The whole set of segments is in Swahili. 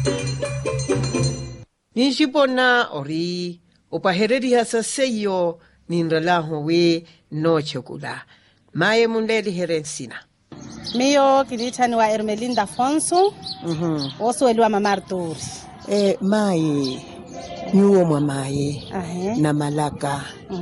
Nishipona ori opahereri hasa seyo ninralaho we no chokula. Maye mundeli herensina. Miyo kilitani wa Ermelinda Afonso. Oso eliwa mama Arturi. Maye nyuo mamaye na malaka.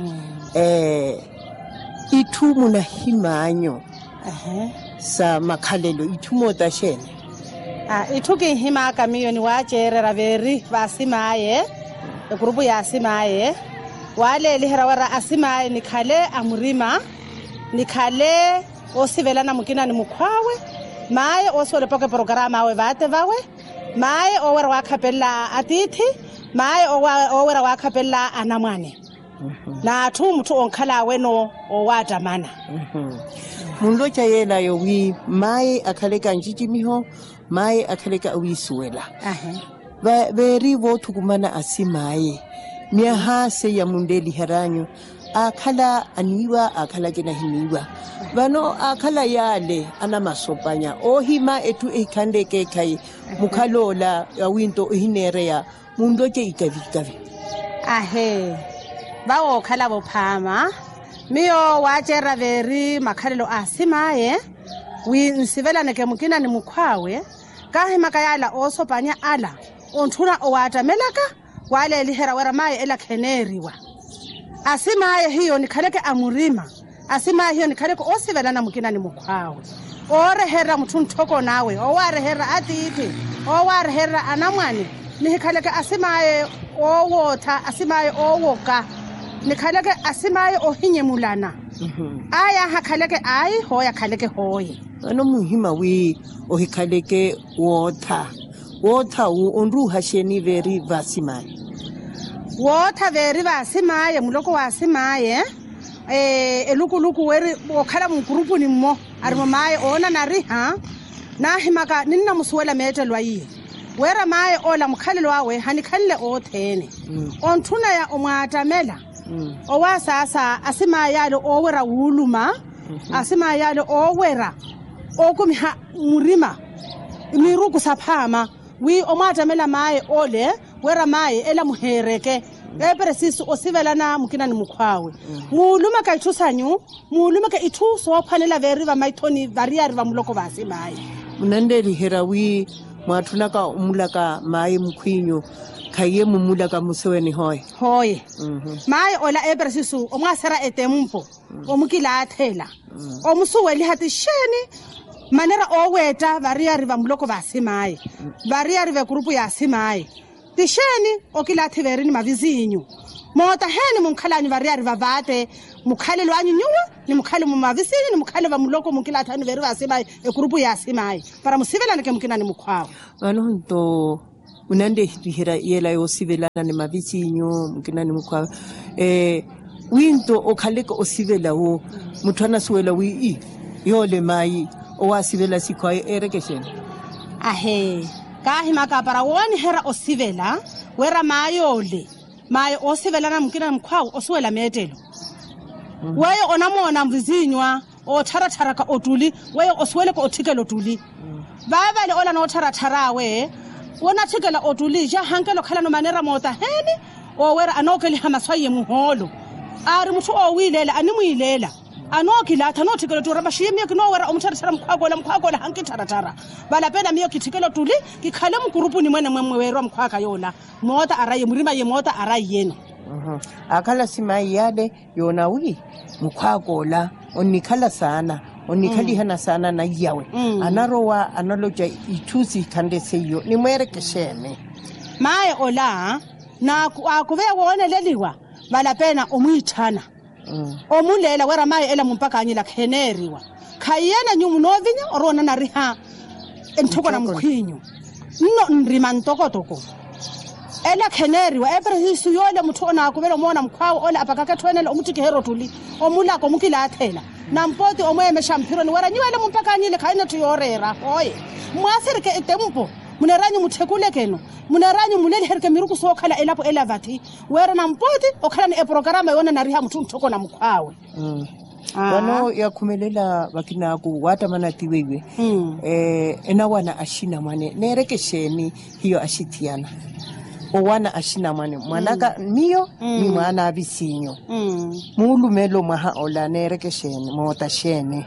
Itumu na himanyo. Sa makalelo itumo tashene. Ituki hima kamiyo ni wachere raveri vasimaye. Grupu ya asimaye. Wale lihera wara asimaye nikale amurima. Nikale osivelana mukina ni mukwawe. Mae osole poke programa awe vate vawe. Mae owera wakapela atiti. Mae owera wakapela anamwane. Na tu mtu onkala weno owata mana. Mundo cha yela yowi mae akaleka njiji miho. Mae akaleka uisuela. Veri votu kumana asimaye. Miaha se ya mundeli heranyo. Akala aniwa akala kena hiniwa. Vano akala yale ana masopanya. Ohima etu ekande kekai. Mukalola ya winto hinerea. Mundo cha ikavi. Bawo kala bopama. Miyo wachera veri makalelo asimaye. Nsivela neke mukina ni mukwawe. Kahi makayala oso panya ala. Ontuna owata melaka. Wale lihera wera mae ela keneriwa. Asimaye hiyo ni kaleke amurima. Asimaye hiyo ni kaleke osivela na mukina ni mukwawe. Ore hera mtuntoko nawe. Oware hera atiti. Oware hera anamwani. Ni kaleke asimaye owota. Asimaye owoka. Ni kaleke asimaye ohinye mulana. Aya hakaleke ai hoya kaleke hoye. Ano muhima we ohikaleke wota. Wota onru hasheni veri vasimaye. Wota veri vasimaye muloko wasimaye. Luku weri wakala mkurupu ni mo. Arimo mae ona nariha. Nahimaka nina musuwela mete lwa iye. Wera mae ola mukhalelo wawe hanikalile otene. Ontuna ya omwatamela. Owa sasa asima yalo owera wuluma. Asima yalo owera okumiha murima miruku saphama wi omwatamela mae ole wera mae ela muhereke epresisu osivelana mukina ni mukwawe muluma ka itusanyu muluma ka ituso waphanela veri va maithoni variari va muloko vasimaye munandeli herawi mwathunaka umulaka mae mkhwinyo khaye mumulaka museweni hoye mae ola epresisu omwasera etempo omukila athela omusuweli hatisheni manera oweta variari va muloko vasimaye variari va grupu ya asimaye tisheni okila thiverini mavizinyu mota heni mukhalanyu variari va vate mukhalelo anyu nyuwa ni mukhale mu mavizinyu ni mukhale va muloko mukila thani veri va asimaye grupu ya asimaye para musivela nake mukina ni mukhawa vanonto unande hira yela yosivelana ni mavizinyu mukina ni mukhawa winto okhaleka osivela wo muthana suwela wi yole mai owasivela sikwaye erekesheni kahi makapara woni hera osivela wera mayole maye osivela na mkina mkwawo osuwela metelo weyo onamona mvizinywa otharatharaka otuli weyo osweleko othikelo otuli babale ola no tharatharawe wona thikela otuli ja hankelo khala no manera mota heni owera anokeli hamaswaye muholo ari muthu owilela animuyilela anokila thanothikelo turaba shiyemiyo kinowera omtharatara mkhwakola hanki tharathara balapena miyo kithikelo tuli kikhale mkurupu ni mwene werwa mkhwaka yola mota araye murima ye mota araye yeno akala simayi yale yona wi mkhwakola onikhala sana onikhalihana sana na yawe anarowa analoja ithusi khande seyo ni mwerekeshene maye ola na akuve woneleliwa balapena omuyithana omulela wera maye ela mumpakanyila kheneriwa khayena nyumu novinya orona nariha enthoko na mkhwinyo no nrima ntokotoko ela kheneriwa epresisu yole muthu ona akuvela mona mkhwawo ola apakaka thwenela omuthike herotuli omulako mukila athela nampoti omweme shamphironi wera nyiwele mumpakanyile khayena tuyorera hoye mwasirike etempo muneranyu muthekule keno muneranyu muleli herike miruku sokhala elapo elavathi wera nampoti okhala ni programa yona nariha muthu mthoko na mkhwawe Wano ya kumelela wakinaku wata manati wewe. Enawana ashina mwane. Nereke sheni hiyo ashitiana. Owana ashina mwane. Mwanaka miyo ni mwana abisinyo. Mulu melo maha ola nereke sheni. Mota sheni.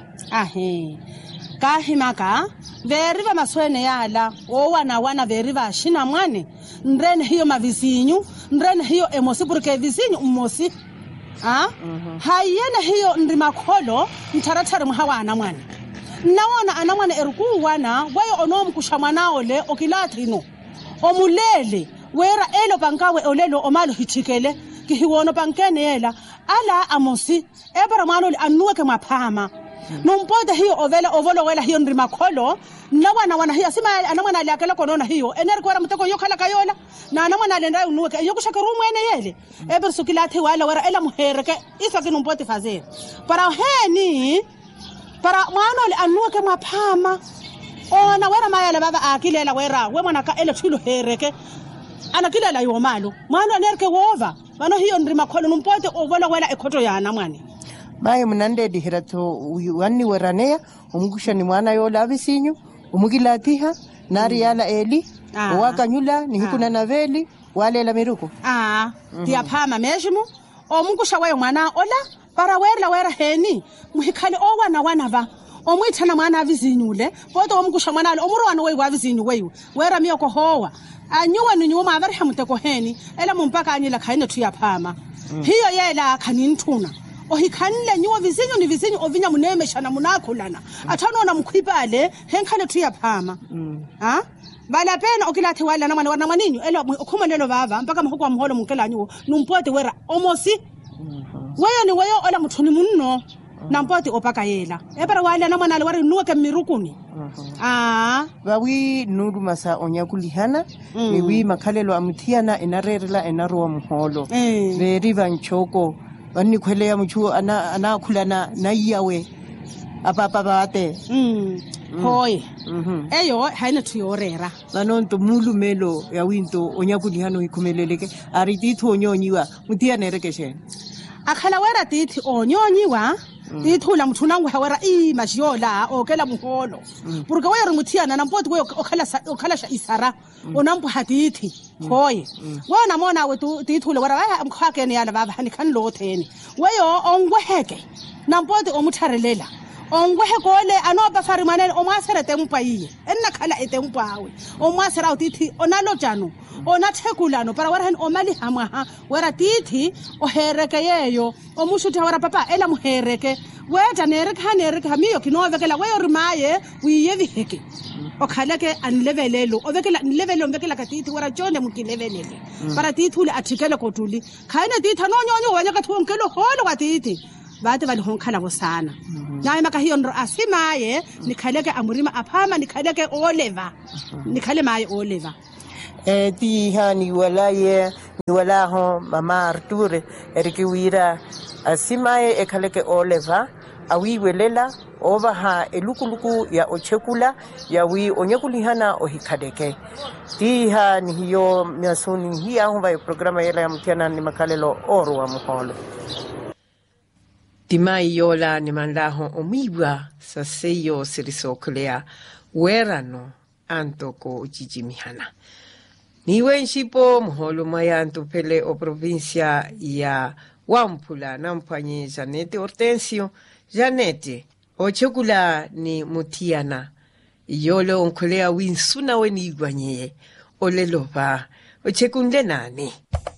Kahimaka veriva maswene yala wana veriva ashina mwane. Ndrene hiyo mavisinyu. Ndrene hiyo emosi porque visinyu umosi. Hayena hiyo ndimakholo mtharatare mhawana mwana nawona anamwana erukuwana wayo onomkusha mwanao le okilathino omulele wera elo bankawe olelo omalo hichikele kihiwono bankene yela ala amosi ebara mwana le anuweke maphama nompoda hiyo ovela ovolo wela hiyo ndimakholo nawana hiyo sima anamwana le akela konona hiyo enerkwara muteko yokhala kayola na anamwana le ndayo nuweke yokushaka rumwene yele eber sukilathi wala wera ela muhereke isake nompote fazela para heni para mwana le anuweke maphama ona wera mayala baba akilela wera we mwana ka ele thilo hereke anakilela yomalo mwana nerke wova bano hiyo ndimakholo nompote ovolo wela ekhoto yana mwana Maye mnande dihirato wani weraneya umugusha ni mwana yola abisinyu umugilatiha nari yala eli wakanyula ni hikuna naveli wale la miruko tiaphama meshimu omugusha wayo mwana ola para wera heni muhikale wana va omwithana mwana abizinyule bodo omugusha mwana lo omurwana wayo abizinyu wayo wera miyoko howa anyuwa ninyuma abarha muteko heni ela mumpaka anyila khaine tuyaphama hiyo yela khanintuna ohikhanile nyuwa vizinyo ni vizinyo ovinya munemeshana munakholana athanona mkhwipale henkhale thuyaphama bala pena okilathi wala namana wana mwaninyu elo okhumanelo baba mpaka mhokwa mholo munkelanyu numpote wera omosi weyo ni weyo ola muthuni munno nampoti opaka yela ebara wala namana le wari nuweke mirukuni bawi nuru masa onyakulihana ni makhalelo amuthiana enarerela enaruwa mholo veriva nchoko wani kwelea mchu ana khulana na iyawe apapa bate hoye eyo haina thuyorera banonto mulu melo ya winto onyakulihano ikhumeleleke ari titho onyonyiwa mutia nerekeshene akhala wera tithi onyonyiwa tithula mthunangu hawera mashiyola okela muholo porque wera muthiana nampoti we okhala sha isara onampu hatithi hoye wona mona we tithule wera amkhake ne yala baba hani khan lotheni weyo ongweheke nampoti omutharelela ongwehe gole anoba farimanele omwasere tempa yiye enna khala etempawe omwasera utithi onalo jano onathekulano para wera hen omali hamwa wera tithi ohereke yeyo omushuthi wera papa ela muhereke weta nereke hamiyo kinovekela weyo rimaye uyeviheke okhaleke anlevelelo ovekela nlevelelo mvekela katithi wera jone mukilevelele para tithi ule athikele kotuli khaine tithi nonyonyo wanya kathonkelo holo kwatithi bate balihonkhana bosana naye maka hiyo ndo asimaye nikhaleke amurima aphama nikhaleke oleva nikhale maye oleva ti hani wala ho mama Arture erikiwira asimaye ekhaleke oleva awiwelela obaha elukuluku ya ochekula ya wi onyekulihana ohikadeke ti hani hiyo miasuni hiya humba programa yela ya mtiana ni makalelo oru wa muholo Timai yola ni manlaho omiwa sa seyo sirisokulea werano antoko ujijimihana. Niwe nshipo muholo maya antopele o provincia ya Wampula nampanye Janete Hortensio. Janete, ochekula ni mutiana. Yolo onkulea winsuna weni igwanyeye. Oleloba, ochekunde nani.